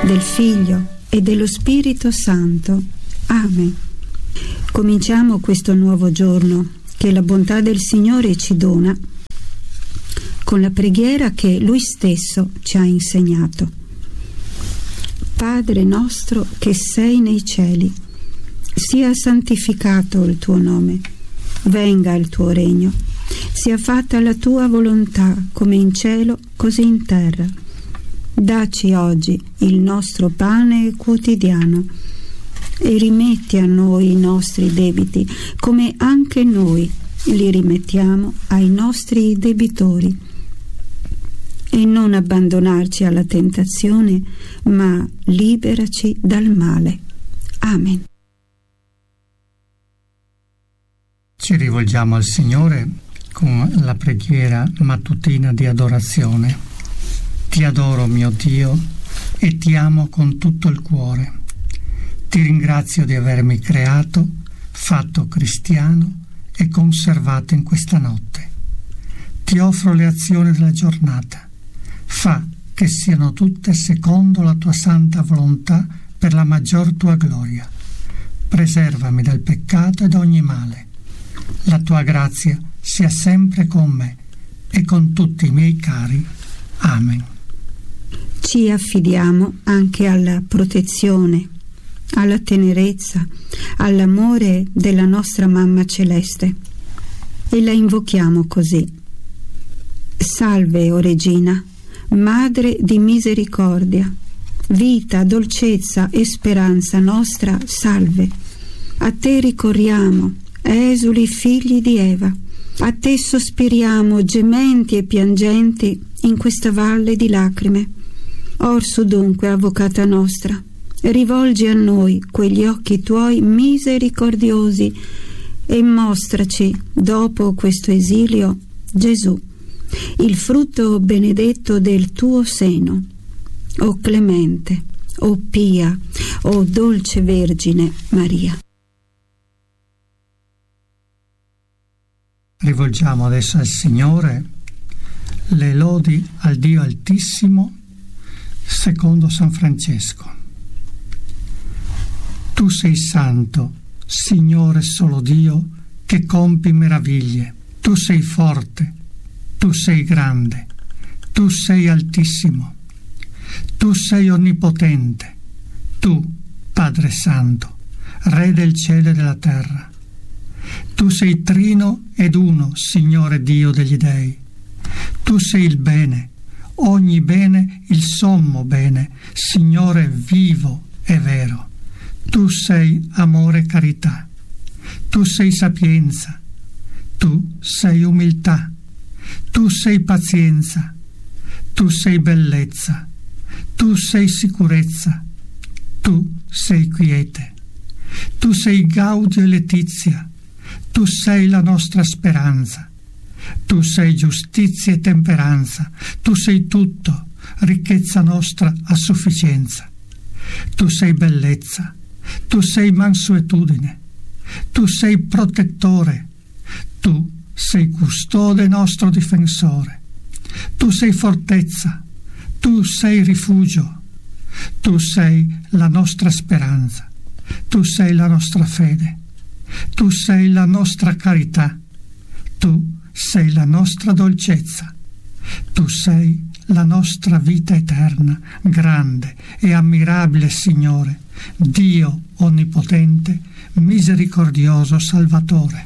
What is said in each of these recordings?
del Figlio e dello Spirito Santo. Amen. Cominciamo questo nuovo giorno che la bontà del Signore ci dona con la preghiera che Lui stesso ci ha insegnato. Padre nostro che sei nei cieli, sia santificato il tuo nome, venga il tuo regno, sia fatta la tua volontà come in cielo così in terra. Dacci oggi il nostro pane quotidiano e rimetti a noi i nostri debiti come anche noi li rimettiamo ai nostri debitori, e non abbandonarci alla tentazione, ma liberaci dal male. Amen. Ci rivolgiamo al Signore con la preghiera mattutina di adorazione. Ti adoro, mio Dio, e ti amo con tutto il cuore. Ti ringrazio di avermi creato, fatto cristiano e conservato in questa notte. Ti offro le azioni della giornata. Fa che siano tutte secondo la tua santa volontà per la maggior tua gloria. Preservami dal peccato e da ogni male. La tua grazia sia sempre con me e con tutti i miei cari. Amen. Ci affidiamo anche alla protezione, alla tenerezza, all'amore della nostra Mamma Celeste e la invochiamo così. Salve, o Regina, Madre di misericordia, vita, dolcezza e speranza nostra, salve. A te ricorriamo, esuli figli di Eva, a te sospiriamo gementi e piangenti in questa valle di lacrime. Orsu dunque, avvocata nostra, rivolgi a noi quegli occhi tuoi misericordiosi e mostraci, dopo questo esilio, Gesù, il frutto benedetto del tuo seno. O clemente, o pia, o dolce Vergine Maria. Rivolgiamo adesso al Signore le lodi al Dio Altissimo secondo San Francesco. Tu sei santo, Signore solo Dio, che compi meraviglie. Tu sei forte, tu sei grande, tu sei altissimo, tu sei onnipotente, tu, Padre Santo, Re del cielo e della terra. Tu sei trino ed uno, Signore Dio degli dei. Tu sei il bene, ogni bene, il sommo bene, Signore vivo e vero. Tu sei amore e carità. Tu sei sapienza. Tu sei umiltà. Tu sei pazienza. Tu sei bellezza. Tu sei sicurezza. Tu sei quiete. Tu sei gaudio e letizia. Tu sei la nostra speranza. Tu sei giustizia e temperanza. Tu sei tutto, ricchezza nostra a sufficienza. Tu sei bellezza. Tu sei mansuetudine. Tu sei protettore. Tu sei custode nostro difensore. Tu sei fortezza. Tu sei rifugio. Tu sei la nostra speranza. Tu sei la nostra fede. Tu sei la nostra carità. Tu sei la nostra dolcezza. Tu sei la nostra vita eterna, grande e ammirabile Signore, Dio onnipotente, misericordioso Salvatore.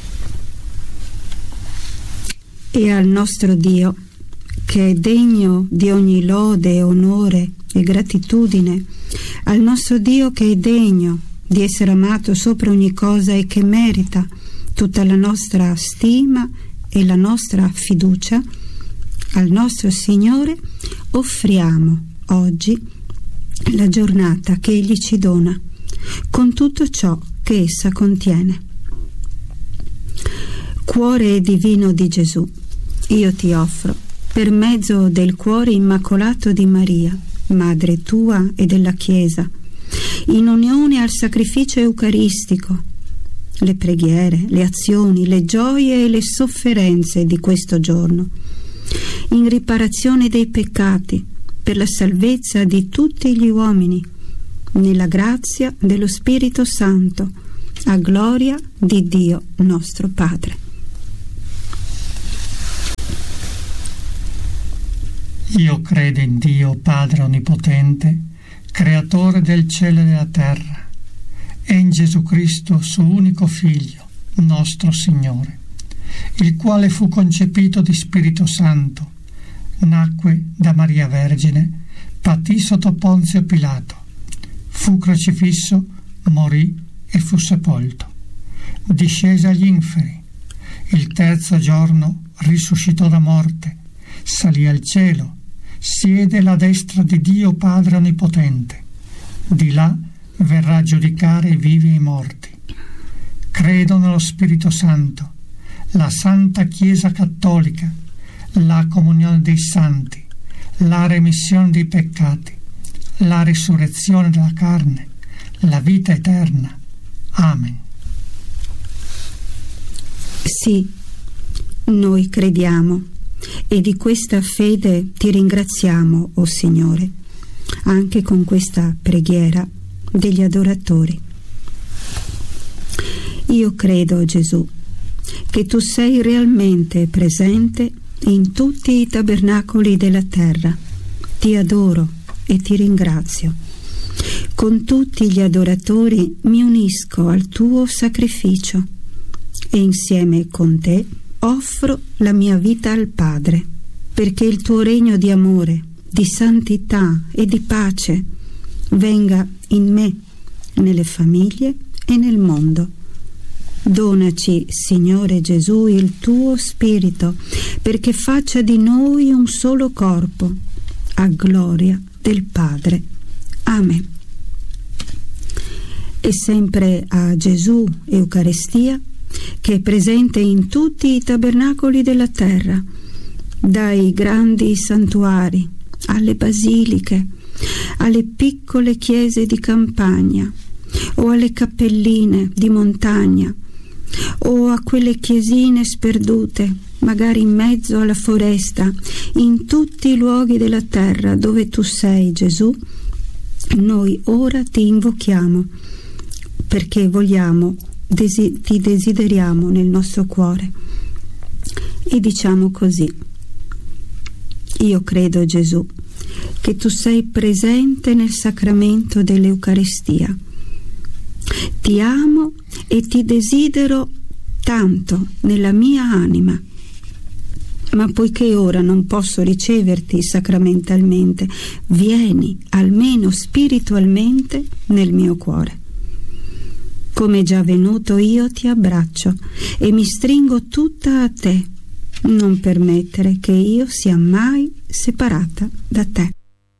E al nostro Dio, che è degno di ogni lode, onore e gratitudine, al nostro Dio che è degno di essere amato sopra ogni cosa e che merita tutta la nostra stima e la nostra fiducia, al nostro Signore offriamo oggi la giornata che Egli ci dona, con tutto ciò che essa contiene. Cuore divino di Gesù, io ti offro, per mezzo del cuore immacolato di Maria, Madre tua e della Chiesa, in unione al sacrificio eucaristico, le preghiere, le azioni, le gioie e le sofferenze di questo giorno, in riparazione dei peccati, per la salvezza di tutti gli uomini, nella grazia dello Spirito Santo, a gloria di Dio nostro Padre. Io credo in Dio Padre Onnipotente, Creatore del cielo e della terra, e in Gesù Cristo, suo unico Figlio, nostro Signore, il quale fu concepito di Spirito Santo, nacque da Maria Vergine, patì sotto Ponzio Pilato, fu crocifisso, morì e fu sepolto. Discese agli inferi, il terzo giorno risuscitò da morte, salì al cielo, siede alla destra di Dio Padre Onnipotente. Di là verrà a giudicare i vivi e i morti. Credo nello Spirito Santo, la Santa Chiesa Cattolica, la comunione dei santi, la remissione dei peccati, la risurrezione della carne, la vita eterna. Amen. Sì, noi crediamo e di questa fede ti ringraziamo, o Signore, anche con questa preghiera degli adoratori. Io credo, Gesù, che tu sei realmente presente in tutti i tabernacoli della terra. Ti adoro e ti ringrazio. Con tutti gli adoratori mi unisco al tuo sacrificio e insieme con te offro la mia vita al Padre, perché il tuo regno di amore, di santità e di pace venga in me, nelle famiglie e nel mondo. Donaci, Signore Gesù, il tuo Spirito, perché faccia di noi un solo corpo, a gloria del Padre. Amen. E sempre a Gesù Eucaristia, che è presente in tutti i tabernacoli della terra, dai grandi santuari alle basiliche, alle piccole chiese di campagna o alle cappelline di montagna o a quelle chiesine sperdute, magari in mezzo alla foresta, in tutti i luoghi della terra dove tu sei, Gesù, noi ora ti invochiamo, perché ti desideriamo nel nostro cuore. E diciamo così: io credo, Gesù, che tu sei presente nel sacramento dell'Eucaristia. Ti amo e ti desidero tanto nella mia anima, ma poiché ora non posso riceverti sacramentalmente, vieni almeno spiritualmente nel mio cuore. Come già venuto, io ti abbraccio e mi stringo tutta a te. Non permettere che io sia mai separata da te.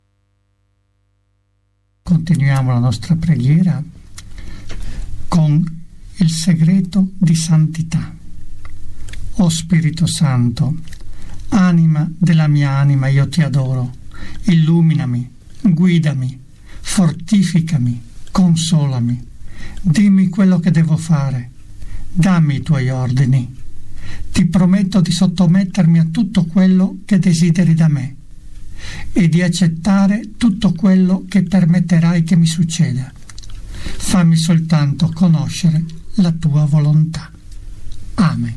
Continuiamo la nostra preghiera con il segreto di santità. O Spirito Santo, anima della mia anima, io ti adoro. Illuminami, guidami, fortificami, consolami. Dimmi quello che devo fare, dammi i tuoi ordini. Ti prometto di sottomettermi a tutto quello che desideri da me e di accettare tutto quello che permetterai che mi succeda. Fammi soltanto conoscere la tua volontà. Amen.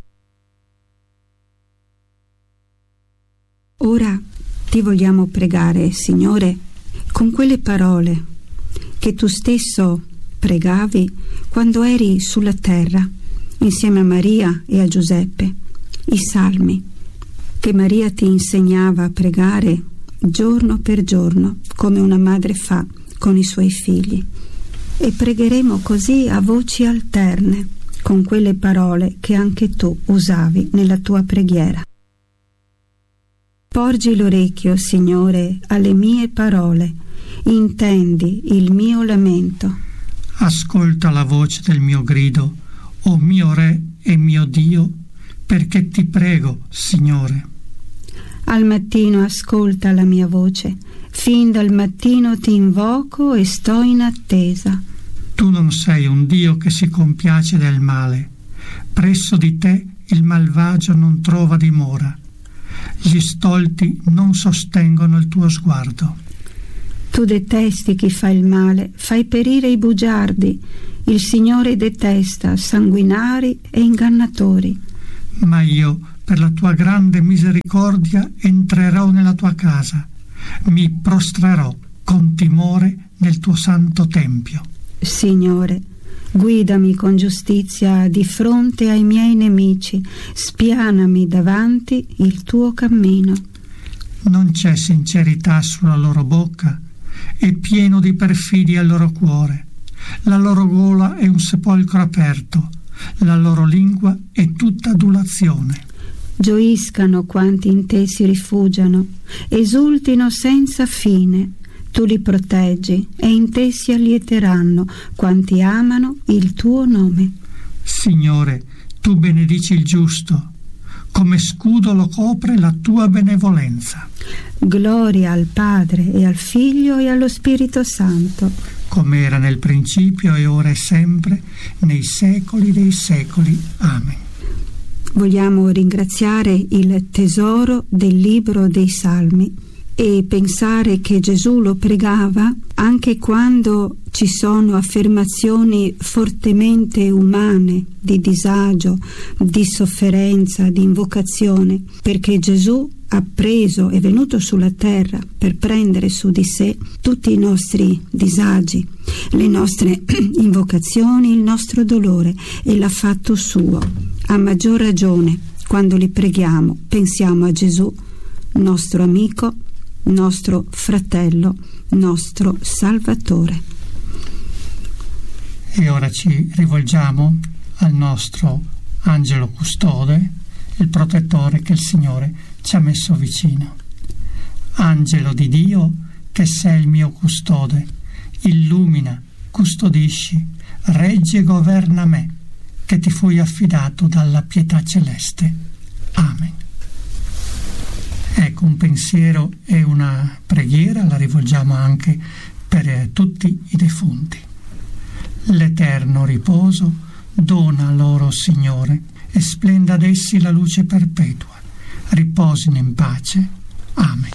Ora ti vogliamo pregare, Signore, con quelle parole che tu stesso pregavi quando eri sulla terra insieme a Maria e a Giuseppe, i salmi che Maria ti insegnava a pregare giorno per giorno, come una madre fa con i suoi figli. E pregheremo così a voci alterne con quelle parole che anche tu usavi nella tua preghiera. Porgi l'orecchio, Signore, alle mie parole, intendi il mio lamento. Ascolta la voce del mio grido, o mio Re e mio Dio, perché ti prego, Signore. Al mattino ascolta la mia voce, fin dal mattino ti invoco e sto in attesa. Tu non sei un Dio che si compiace del male, presso di te il malvagio non trova dimora. Gli stolti non sostengono il tuo sguardo. Tu detesti chi fa il male, fai perire i bugiardi. Il Signore detesta sanguinari e ingannatori. Ma io, per la tua grande misericordia, entrerò nella tua casa. Mi prostrerò con timore nel tuo santo tempio. Signore, guidami con giustizia di fronte ai miei nemici, spianami davanti il tuo cammino. Non c'è sincerità sulla loro bocca, è pieno di perfidia il loro cuore. La loro gola è un sepolcro aperto, la loro lingua è tutta adulazione. Gioiscano quanti in te si rifugiano, esultino senza fine. Tu li proteggi e in te si allieteranno quanti amano il tuo nome. Signore, tu benedici il giusto, come scudo lo copre la tua benevolenza. Gloria al Padre e al Figlio e allo Spirito Santo, come era nel principio e ora e sempre, nei secoli dei secoli. Amen. Vogliamo ringraziare il tesoro del libro dei Salmi e pensare che Gesù lo pregava anche quando ci sono affermazioni fortemente umane di disagio, di sofferenza, di invocazione, perché Gesù ha preso, è venuto sulla terra per prendere su di sé tutti i nostri disagi, le nostre invocazioni, il nostro dolore, e l'ha fatto suo. A maggior ragione, quando li preghiamo, pensiamo a Gesù, nostro amico, nostro fratello, nostro Salvatore. E ora ci rivolgiamo al nostro angelo custode, il protettore che il Signore ci ha messo vicino. Angelo di Dio, che sei il mio custode, illumina, custodisci, reggi e governa me, che ti fui affidato dalla pietà celeste. Amen. Ecco, un pensiero e una preghiera la rivolgiamo anche per tutti i defunti. L'eterno riposo dona loro, Signore, e splenda ad essi la luce perpetua. Riposino in pace. Amen.